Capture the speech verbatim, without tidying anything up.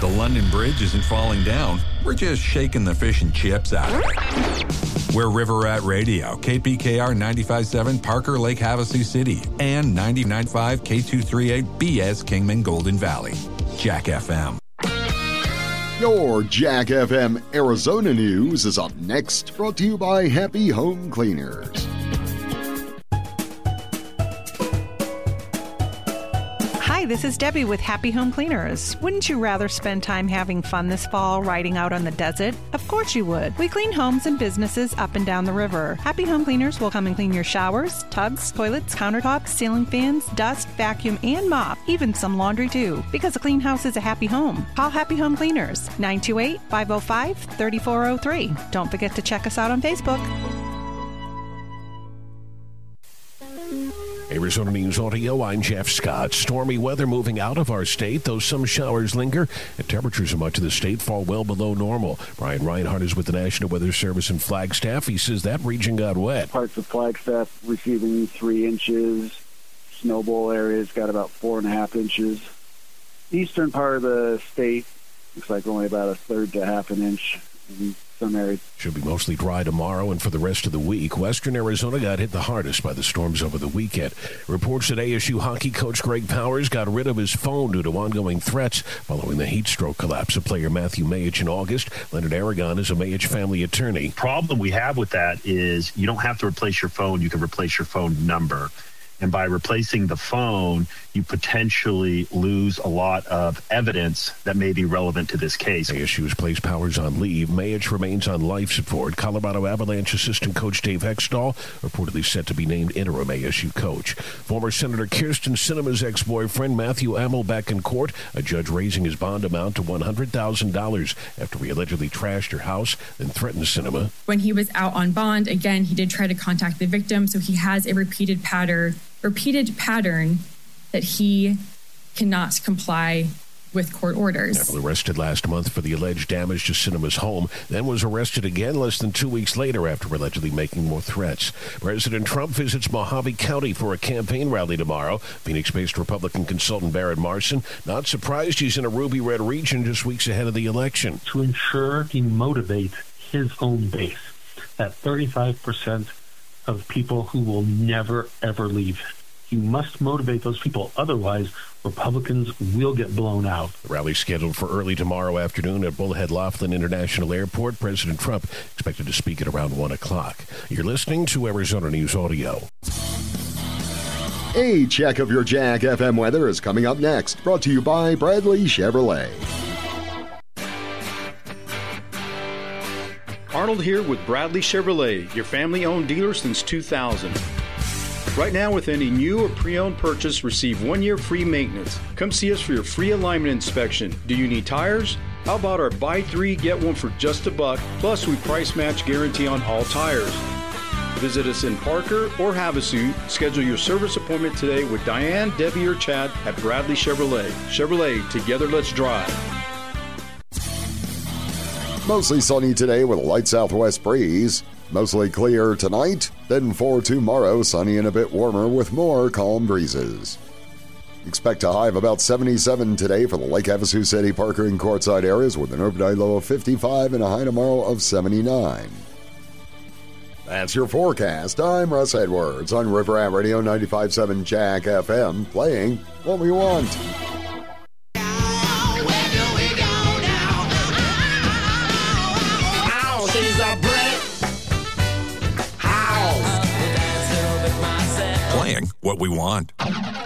The London Bridge isn't falling down. We're just shaking the fish and chips out of it. We're River Rat Radio, K P K R ninety-five point seven Parker Lake Havasu City, and ninety-nine point five K two thirty-eight B S Kingman Golden Valley. Jack F M. Your Jack F M Arizona News is up next, brought to you by Happy Home Cleaners. Hi, this is Debbie with Happy Home Cleaners. Wouldn't you rather spend time having fun this fall riding out on the desert? Of course you would. We clean homes and businesses up and down the river. Happy Home Cleaners will come and clean your showers, tubs, toilets, countertops, ceiling fans, dust, vacuum, and mop, even some laundry too. Because a clean house is a happy home. Call Happy Home Cleaners, nine two eight, five oh five, three four oh three. Don't forget to check us out on Facebook. Arizona News Audio, I'm Jeff Scott. Stormy weather moving out of our state, though some showers linger, and temperatures in much of the state fall well below normal. Brian Reinhardt is with the National Weather Service in Flagstaff. He says that region got wet. Parts of Flagstaff receiving three inches. Snowball areas got about four and a half inches. Eastern part of the state looks like only about a third to half an inch in some areas. Should be mostly dry tomorrow and for the rest of the week. Western Arizona got hit the hardest by the storms over the weekend. Reports that A S U hockey coach Greg Powers got rid of his phone due to ongoing threats following the heat stroke collapse of player Matthew Mayich in August. Leonard Aragon is a Mayich family attorney. The problem we have with that is you don't have to replace your phone. You can replace your phone number. And by replacing the phone, you potentially lose a lot of evidence that may be relevant to this case. A S U has placed Powers on leave. Mayich remains on life support. Colorado Avalanche assistant coach Dave Hextall reportedly set to be named interim A S U coach. Former Senator Kirsten Sinema's ex-boyfriend Matthew Amel back in court. A judge raising his bond amount to one hundred thousand dollars after he allegedly trashed her house and threatened Sinema. When he was out on bond, again, he did try to contact the victim, so he has a repeated pattern repeated pattern that he cannot comply with court orders. Neville arrested last month for the alleged damage to Sinema's home, then was arrested again less than two weeks later after allegedly making more threats. President Trump visits Mojave County for a campaign rally tomorrow. Phoenix-based Republican consultant Barrett Marson not surprised he's in a ruby-red region just weeks ahead of the election. To ensure he motivates his own base, that thirty-five percent of people who will never, ever leave. You must motivate those people. Otherwise, Republicans will get blown out. The rally scheduled for early tomorrow afternoon at Bullhead Laughlin International Airport. President Trump expected to speak at around one o'clock. You're listening to Arizona News Audio. A check of your Jack F M weather is coming up next. Brought to you by Bradley Chevrolet. Arnold here with Bradley Chevrolet, your family-owned dealer since two thousand. Right now, with any new or pre-owned purchase, receive one year free maintenance. Come see us for your free alignment inspection. Do you need tires? How about our buy three, get one for just a buck, plus we price match guarantee on all tires. Visit us in Parker or Havasu. Schedule your service appointment today with Diane, Debbie, or Chad at Bradley Chevrolet. Chevrolet, together let's drive. Mostly sunny today with a light southwest breeze. Mostly clear tonight, then for tomorrow, sunny and a bit warmer with more calm breezes. Expect a high of about seventy-seven today for the Lake Havasu City, Parker, and Quartzsite areas with an overnight low of fifty-five and a high tomorrow of seventy-nine. That's your forecast. I'm Russ Edwards on River Rat Radio ninety-five point seven Jack F M, playing what we want. Playing what we want.